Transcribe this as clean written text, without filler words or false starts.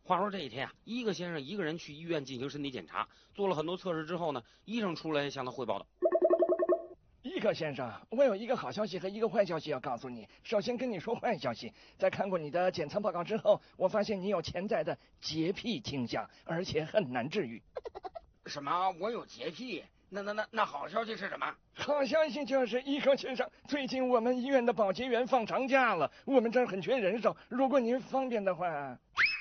话说这一天啊，伊克先生一个人去医院进行身体检查，做了很多测试之后呢，医生出来向他汇报道： 伊克先生，我有一个好消息和一个坏消息要告诉你。首先跟你说坏消息，在看过你的检测报告之后，我发现你有潜在的洁癖倾向，而且很难治愈。 什么？我有洁癖？那好消息是什么？ 好消息就是伊克先生，最近我们医院的保洁员放长假了，我们这儿很缺人手，如果您方便的话。